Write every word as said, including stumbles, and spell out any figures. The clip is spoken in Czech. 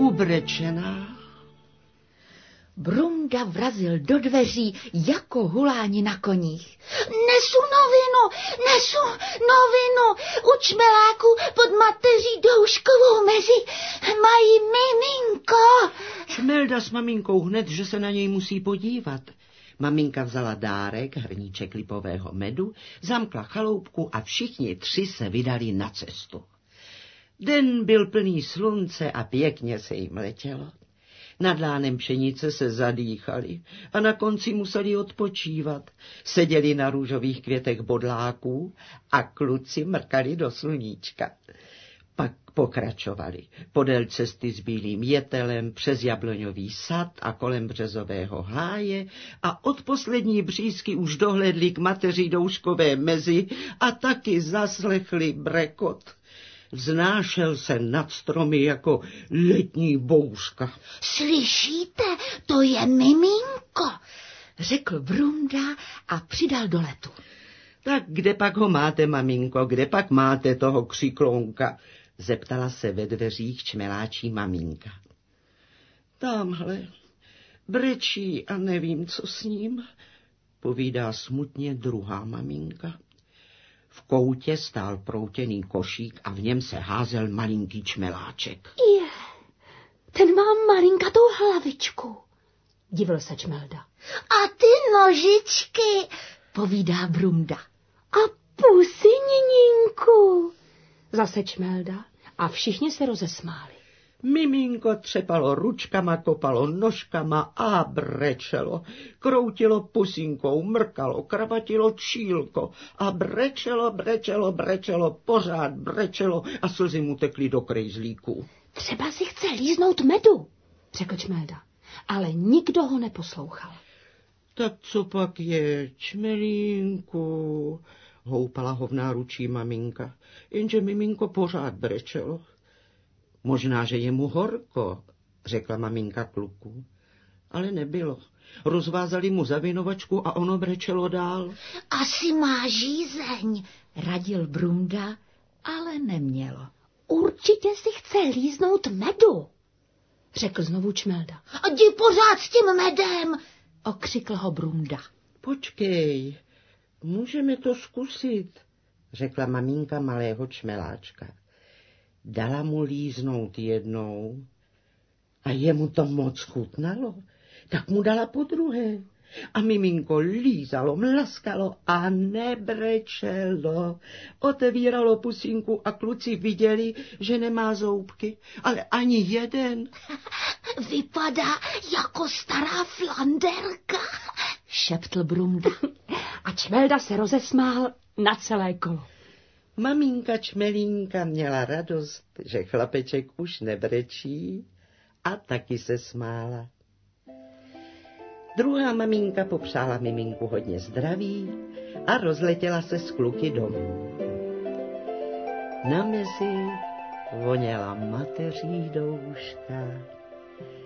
ubrečená. Brunda vrazil do dveří jako huláni na koních. Nesu novinu, nesu novinu. U čmeláku pod mateří Douškovou mezi mají miminko. Čmelda s maminkou hned, že se na něj musí podívat. Maminka vzala dárek, hrníček lipového medu, zamkla chaloupku a všichni tři se vydali na cestu. Den byl plný slunce a pěkně se jim letělo. Nad lánem pšenice se zadýchali a na konci museli odpočívat. Seděli na růžových květech bodláků a kluci mrkali do sluníčka. Pak pokračovali podél cesty s bílým jetelem, přes jabloňový sad a kolem březového háje a od poslední břízky už dohlédli k mateří Douškové mezi a taky zaslechli brekot. Vznášel se nad stromy jako letní bouřka. Slyšíte, to je miminko, řekl Brunda a přidal do letu. Tak kde pak ho máte, maminko, kde pak máte toho křiklonka? Zeptala se ve dveřích čmeláčí maminka. Tamhle brečí a nevím, co s ním, povídá smutně druhá maminka. V koutě stál proutěný košík a v něm se házel malinký čmeláček. Je, ten má malinkatou hlavičku, divil se Čmelda. A ty nožičky, povídá Brunda. A pusy, Nininku, zase Čmelda a všichni se rozesmáli. Miminko třepalo ručkama, kopalo nožkama a brečelo. Kroutilo pusinkou, mrkalo, kravatilo čílko a brečelo, brečelo, brečelo, pořád brečelo a slzy mu tekly do krejzlíků. Třeba si chce líznout medu, řekl Čmelda, ale nikdo ho neposlouchal. Tak co pak je, čmelínku, houpala ho v náručí maminka, jenže miminko pořád brečelo. Možná, že je mu horko, řekla maminka kluku, ale nebylo. Rozvázali mu zavinovačku a ono brečelo dál. Asi má žízeň, radil Brunda, ale nemělo. Určitě si chce líznout medu, řekl znovu Čmelda. A jdi pořád s tím medem, okřikl ho Brunda. Počkej, můžeme to zkusit, řekla maminka malého čmeláčka. Dala mu líznout jednou a jemu to moc chutnalo, tak mu dala podruhé. A miminko lízalo, mlaskalo a nebrečelo. Otevíralo pusinku a kluci viděli, že nemá zoubky, ale ani jeden. Vypadá jako stará flanderka, šeptl Brunda. A Čmelda se rozesmál na celé kolo. Maminka Čmelínka měla radost, že chlapeček už nebrečí a taky se smála. Druhá maminka popřála miminku hodně zdraví a rozletěla se s kluky domů. Na mezi voněla mateří Douška.